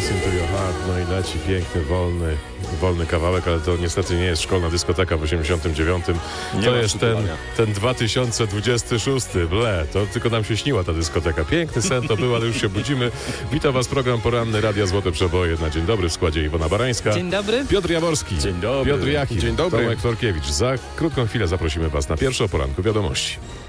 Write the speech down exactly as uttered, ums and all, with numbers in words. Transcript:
Listen to your heart, no i leci piękny, wolny, wolny kawałek, ale to niestety nie jest szkolna dyskoteka w osiemdziesiątym dziewiątym. Nie To ma jest ten, przytulania. ten dwa tysiące dwudziesty szósty. Ble, to tylko nam się śniła ta dyskoteka. Piękny sen to był, ale już się budzimy. Witam was, program poranny Radia Złote Przeboje. Na dzień dobry w składzie Iwona Barańska. Dzień dobry. Piotr Jaworski. Dzień dobry. Piotr Jachim. Dzień dobry. Tomek Torkiewicz. Za krótką chwilę zaprosimy was na pierwsze o poranku wiadomości.